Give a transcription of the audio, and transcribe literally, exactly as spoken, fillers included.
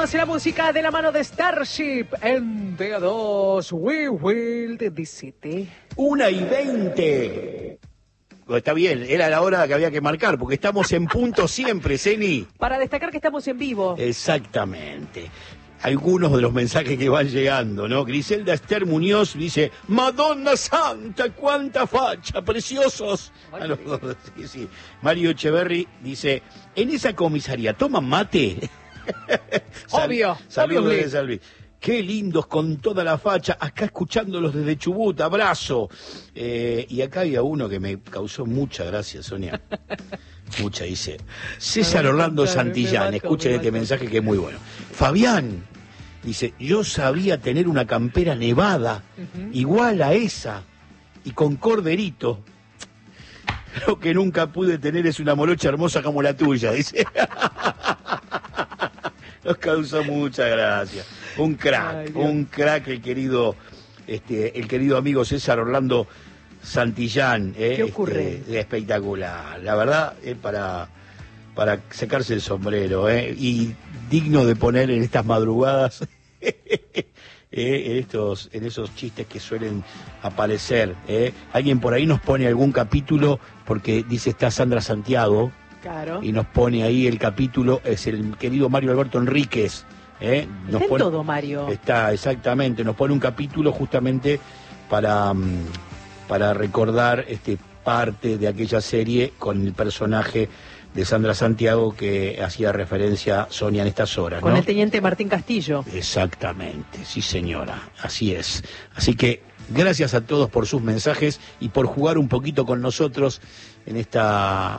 y la música de la mano de Starship en D A dos, We Will the City. Una y veinte. Está bien, era la hora que había que marcar, porque estamos en punto siempre, Zeni. Para destacar que estamos en vivo. Exactamente. Algunos de los mensajes que van llegando, ¿no? Griselda Esther Muñoz dice, Madonna Santa, cuánta facha, preciosos. A los dos, sí, sí. Mario Echeverry dice, en esa comisaría, ¿toman mate? Obvio. Saludos obvio, desde San Luis. Qué lindos con toda la facha, acá escuchándolos desde Chubut, abrazo. Eh, y acá había uno que me causó mucha gracia, Sonia. Mucha, dice. César Orlando Santillán, escuchen este mensaje que es muy bueno. Fabián, dice, yo sabía tener una campera nevada, uh-huh. igual a esa, y con corderito. Lo que nunca pude tener es una morocha hermosa como la tuya, dice. Nos causó mucha gracia. Un crack, Ay, un crack el querido, este, el querido amigo César Orlando Santillán. Eh, ¿Qué ocurre? Este, espectacular. La verdad, es para, para sacarse el sombrero, eh, y digno de poner en estas madrugadas, eh, en, estos, en esos chistes que suelen aparecer. Eh. Alguien por ahí nos pone algún capítulo, porque dice está Sandra Santiago. Claro. Y nos pone ahí el capítulo, es el querido Mario Alberto Enríquez. ¿eh? Nos está pone, en todo, Mario. Está, exactamente, nos pone un capítulo justamente para, para recordar este, parte de aquella serie con el personaje de Sandra Santiago que hacía referencia a Sonia en estas horas. Con ¿no? el teniente Martín Castillo. Exactamente, sí señora, así es. Así que gracias a todos por sus mensajes y por jugar un poquito con nosotros en esta